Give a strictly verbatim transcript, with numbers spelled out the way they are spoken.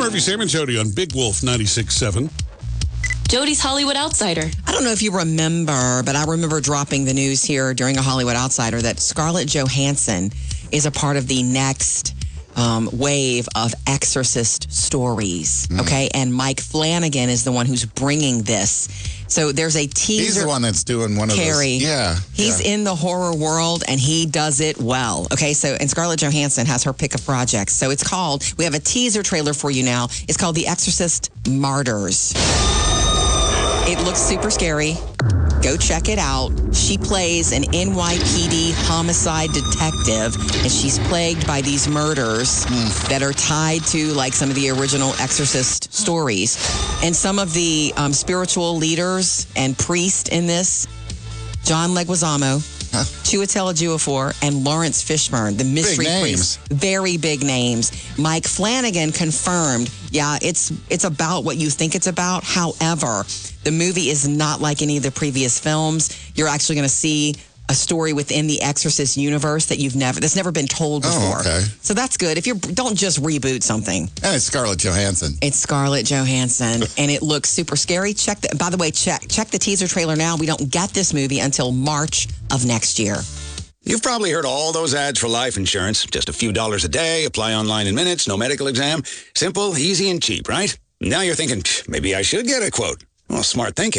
Murphy, Sam, and Jody on Big Wolf ninety-six point seven. Jody's Hollywood Outsider. I don't know if you remember, but I remember dropping the news here during a Hollywood Outsider that Scarlett Johansson is a part of the next um, wave of Exorcist stories, mm. okay? And Mike Flanagan is the one who's bringing this. So there's a teaser. He's the one that's doing one of Carrie, those. Yeah. He's yeah. in the horror world, and he does it well. Okay, so, and Scarlett Johansson has her pick of projects. So it's called, we have a teaser trailer for you now. It's called The Exorcist Martyrs. It looks super scary. Go check it out. She plays an N Y P D homicide detective, and she's plagued by these murders mm. that are tied to like some of the original Exorcist stories. And some of the um, spiritual leaders and priests in this, John Leguizamo, huh? Chiwetel Ejiofor, and Lawrence Fishburne, the mystery big priests. Very big names. Mike Flanagan confirmed, yeah, it's it's about what you think it's about. However, the movie is not like any of the previous films. You're actually going to see a story within the Exorcist universe that you've never that's never been told before. Oh, okay. So that's good. If you don't just reboot something. And it's Scarlett Johansson. It's Scarlett Johansson, and it looks super scary. Check the, by the way, check check the teaser trailer now. We don't get this movie until March of next year. You've probably heard all those ads for life insurance. Just a few dollars a day, apply online in minutes, no medical exam. Simple, easy, and cheap, right? Now you're thinking, maybe I should get a quote. Well, smart thinking.